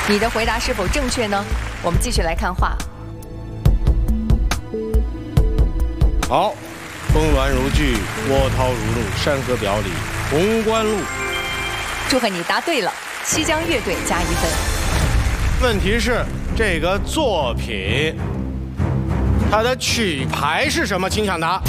你的回答是否正确呢？我们继续来看话。 好，峰峦如聚，波涛如怒，山河表里，潼关路。 祝贺你答对了，西江乐队加1分。 问题是这个作品，它的曲牌是什么？请抢答。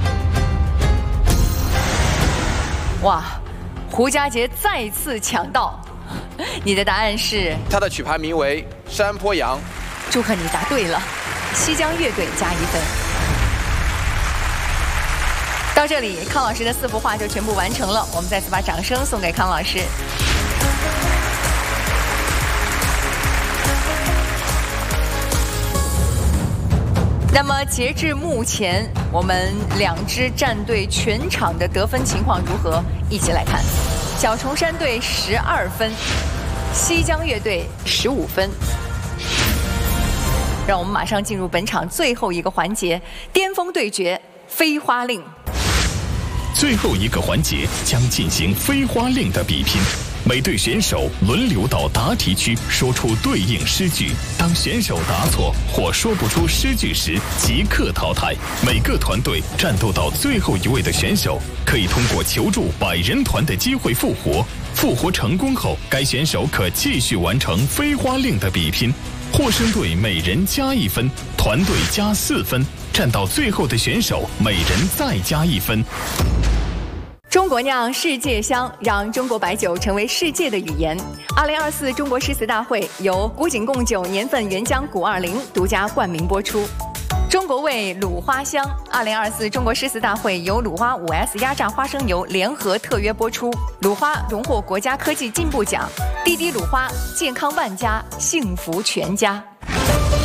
哇，胡佳杰再次抢到，你的答案是？ 它的曲牌名为《山坡羊》。 祝贺你答对了，西江乐队加1分。到这里，康老师的4幅画就全部完成了，我们再次把掌声送给康老师。那么截至目前，我们2支战队全场的得分情况如何？一起来看。小重山队12分，西江乐队15分。让我们马上进入本场最后一个环节——巅峰对决飞花令。 最后一个环节将进行飞花令的比拼。每队选手轮流到答题区说出对应诗句，当选手答错或说不出诗句时，即刻淘汰。每个团队战斗到最后一位的选手，可以通过求助100人团的机会复活。复活成功后，该选手可继续完成飞花令的比拼。获胜队每人加1分，团队加4分，战到最后的选手每人再加1分。 中国酿世界香，让中国白酒成为世界的语言。2024中国诗词大会由古井贡酒年份原浆古20独家冠名播出。中国味鲁花香，2024中国诗词大会由鲁花5S 压榨花生油联合特约播出。鲁花荣获国家科技进步奖，滴滴鲁花健康万家，幸福全家。